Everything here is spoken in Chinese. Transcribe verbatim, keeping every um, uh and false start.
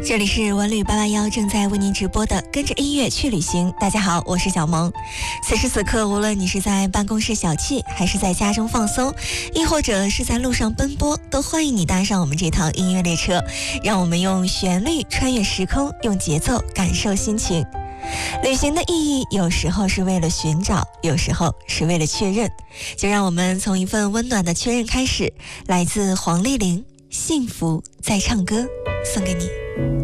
这里是文旅八八幺正在为您直播的跟着音乐去旅行。大家好，我是小萌。此时此刻，无论你是在办公室小憩，还是在家中放松，亦或者是在路上奔波，都欢迎你搭上我们这趟音乐列车，让我们用旋律穿越时空，用节奏感受心情。旅行的意义有时候是为了寻找，有时候是为了确认。就让我们从一份温暖的确认开始，来自黄丽玲，幸福在唱歌，送给你。